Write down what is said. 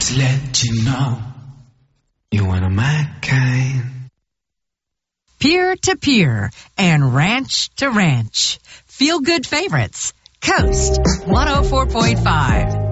to let you know you're one of my kind. Peer to peer and ranch to ranch. Feel good favorites. Coast 104.5.